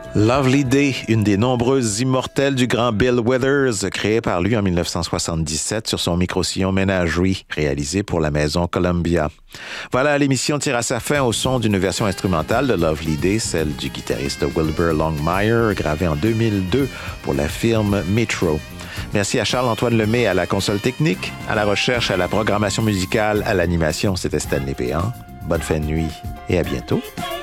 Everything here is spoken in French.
Lovely Day, une des nombreuses immortelles du grand Bill Withers, créée par lui en 1977 sur son micro-sillon Menagerie, réalisé pour la maison Columbia. Voilà, l'émission tire à sa fin au son d'une version instrumentale de Lovely Day, celle du guitariste Wilbur Longmire, gravée en 2002 pour la firme Metro. Merci à Charles-Antoine Lemay à la console technique, à la recherche, à la programmation musicale, à l'animation. C'était Stanley Péan. Bonne fin de nuit et à bientôt.